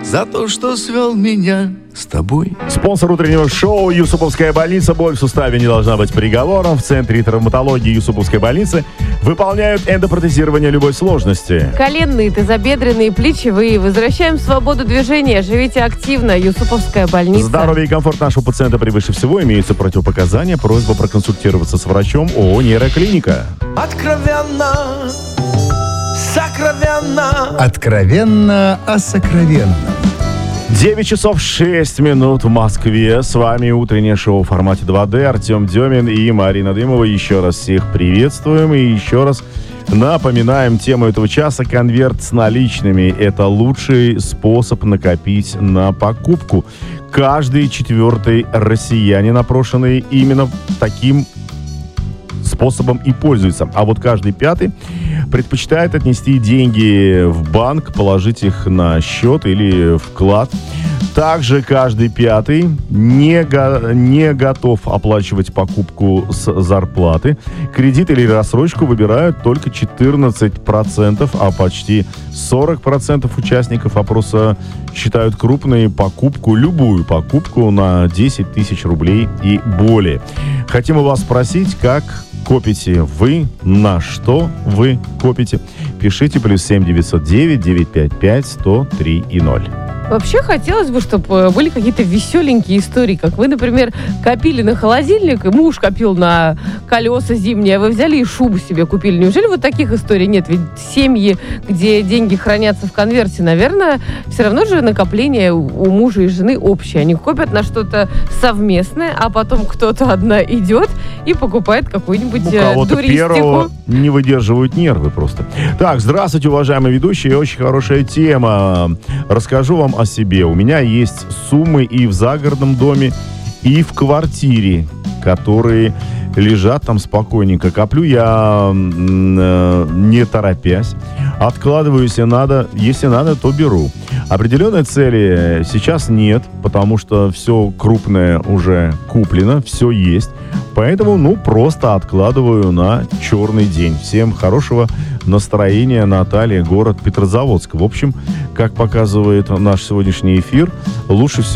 за то, что свел меня с тобой. Спонсор утреннего шоу Юсуповская больница. Боль в суставе не должна быть приговором. В Центре травматологии Юсуповской больницы выполняют эндопротезирование любой сложности. Коленные, тазобедренные, плечевые. Возвращаем свободу движения. Живите активно. Юсуповская больница. Здоровье и комфорт нашего пациента превыше всего. Имеются противопоказания. Просьба проконсультироваться с врачом ООО «Нейроклиника». Откровенно, сокровенно. Откровенно о сокровенном. 9 часов 6 минут в Москве. С вами утреннее шоу в формате 2D. Артем Демин и Марина Дымова. Еще раз всех приветствуем и еще раз напоминаем тему этого часа. Конверт с наличными – это лучший способ накопить на покупку. Каждый четвертый россиянин, опрошенный именно таким способом и пользуется. А вот каждый пятый предпочитает отнести деньги в банк, положить их на счет или вклад. Также каждый пятый не готов оплачивать покупку с зарплаты. Кредит или рассрочку выбирают только 14%, а почти 40% участников опроса считают крупной покупку, любую покупку на 10 тысяч рублей и более. Хотим у вас спросить, как копите вы, на что вы копите? Пишите +7 909 955 103 и 0. Вообще хотелось бы, чтобы были какие-то веселенькие истории, как вы, например, копили на холодильник, и муж копил на колеса зимние, а вы взяли и шубу себе купили. Неужели вот таких историй нет? Ведь семьи, где деньги хранятся в конверте, наверное, все равно же накопление у мужа и жены общее. Они копят на что-то совместное, а потом кто-то одна идет и покупает какую-нибудь у кого-то туристику. Первого не выдерживают нервы просто. Так, здравствуйте, уважаемые ведущие. Очень хорошая тема. Расскажу вам о себе. У меня есть суммы и в загородном доме, и в квартире, которые лежат там спокойненько. Коплю я не торопясь. Откладываю, если надо, то беру. Определенной цели сейчас нет, потому что все крупное уже куплено, все есть. Поэтому, просто откладываю на черный день. Всем хорошего настроения, Наталья, город Петрозаводск. В общем, как показывает наш сегодняшний эфир, лучше всего